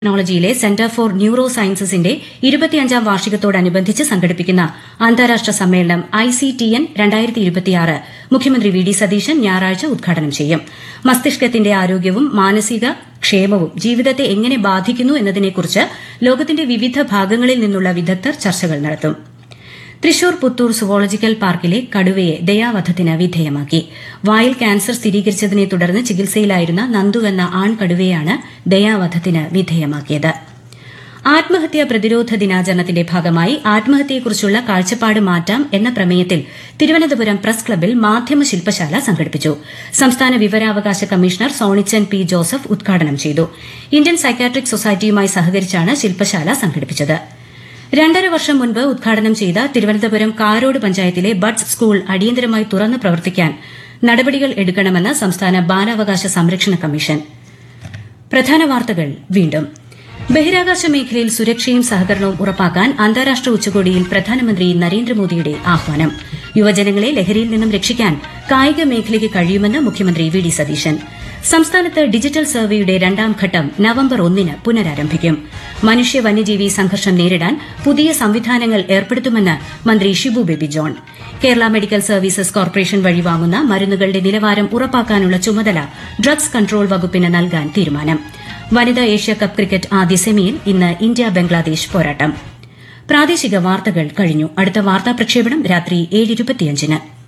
ടെക്നോളജിയിലെ centre for neuro സയൻസസിന്റെ 25ാം വാർഷികത്തോടനുബന്ധിച്ച് സംഘടിപ്പിക്കുന്ന അന്താരാഷ്ട്ര സമ്മേളനം ICTN 2026 മുഖ്യമന്ത്രി വി ഡി സതീശൻ ഞായറാഴ്ച ഉദ്ഘാടനം ചെയ്യും. മസ്തിഷ്കത്തിന്റെ ആരോഗ്യവും മാനസിക ക്ഷേമവും ജീവിതത്തെ എങ്ങനെ ബാധിക്കുന്നു എന്നതിനെക്കുറിച്ച് ലോകത്തിന്റെ വിവിധ ഭാഗങ്ങളിൽ നിന്നുള്ള വിദഗ്ധർ ചർച്ചകൾ നടത്തും. തൃശൂർ പുത്തൂർ സുവോളജിക്കൽ പാർക്കിലെ കടുവയെ ദയാവധത്തിന് വിധേയമാക്കി. വായിൽ ക്യാൻസർ സ്ഥിരീകരിച്ചതിനെ തുടർന്ന് ചികിത്സയിലായിരുന്ന നന്ദുവെന്ന ആൺകടുവയാണ് ദയാവധത്തിന് വിധേയമാക്കിയത്. ആത്മഹത്യാ പ്രതിരോധ ദിനാചരണത്തിന്റെ ഭാഗമായി ആത്മഹത്യയെക്കുറിച്ചുള്ള കാഴ്ചപ്പാട് മാറ്റാം എന്ന പ്രമേയത്തിൽ തിരുവനന്തപുരം പ്രസ് ക്ലബ്ബിൽ മാധ്യമ ശില്പശാല സംഘടിപ്പിച്ചു. സംസ്ഥാന വിവരാവകാശ കമ്മീഷണർ സോണിച്ചൻ പി ജോസഫ് ഉദ്ഘാടനം ചെയ്തു. ഇന്ത്യൻ സൈക്യാട്രിക് സൊസൈറ്റിയുമായി സഹകരിച്ചാണ് ശില്പശാല സംഘടിപ്പിച്ചത്. 2.5 വർഷം മുൻപ് ഉദ്ഘാടനം ചെയ്ത തിരുവനന്തപുരം കാരോട് പഞ്ചായത്തിലെ ബഡ്സ് സ്കൂൾ അടിയന്തരമായി തുറന്ന് പ്രവർത്തിക്കാൻ നടപടികൾ എടുക്കണമെന്ന് സംസ്ഥാന ബാലാവകാശ സംരക്ഷണ കമ്മീഷൻ. പ്രധാന വാർത്തകൾ വീണ്ടും. ബഹിരാകാശ മേഖലയിൽ സുരക്ഷയും സഹകരണവും ഉറപ്പാക്കാൻ അന്താരാഷ്ട്ര ഉച്ചകോടിയിൽ പ്രധാനമന്ത്രി നരേന്ദ്രമോദിയുടെ ആഹ്വാനം. യുവജനങ്ങളെ ലഹരിയിൽ നിന്നും രക്ഷിക്കാൻ കായിക മേഖലയ്ക്ക് കഴിയുമെന്ന് മുഖ്യമന്ത്രി വി ഡി സതീശൻ. സംസ്ഥാനത്ത് ഡിജിറ്റൽ സർവേയുടെ 2ാം ഘട്ടം നവംബർ 1 പുനരാരംഭിക്കും. മനുഷ്യ വന്യജീവി സംഘർഷം നേരിടാൻ പുതിയ സംവിധാനങ്ങൾ ഏർപ്പെടുത്തുമെന്ന് മന്ത്രി Shibu baby John. Kerala medical services corporation വഴി വാങ്ങുന്ന മരുന്നുകളുടെ നിലവാരം ഉറപ്പാക്കാനുള്ള ചുമതല ഡ്രഗ്സ് കൺട്രോൾ വകുപ്പിന് നൽകാൻ തീരുമാനം. വനിതാ ഏഷ്യാകപ്പ് ക്രിക്കറ്റ് ആദ്യ സെമിയിൽ ഇന്ന് ഇന്ത്യ ബംഗ്ലാദേശ് പോരാട്ടം. പ്രാദേശിക വാർത്തകൾ കഴിഞ്ഞു. അടുത്ത വാർത്താ പ്രക്ഷേപണം രാത്രി 7:25.